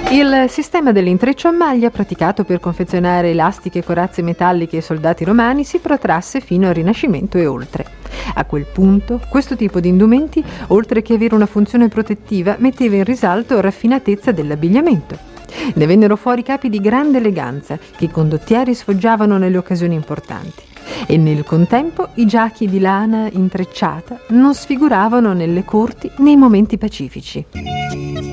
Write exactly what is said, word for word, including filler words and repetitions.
Il sistema dell'intreccio a maglia, praticato per confezionare elastiche, corazze metalliche ai soldati romani, si protrasse fino al Rinascimento e oltre. A quel punto, questo tipo di indumenti, oltre che avere una funzione protettiva, metteva in risalto la raffinatezza dell'abbigliamento. Ne vennero fuori capi di grande eleganza che i condottieri sfoggiavano nelle occasioni importanti. E nel contempo i giacchi di lana intrecciata non sfiguravano nelle corti nei momenti pacifici.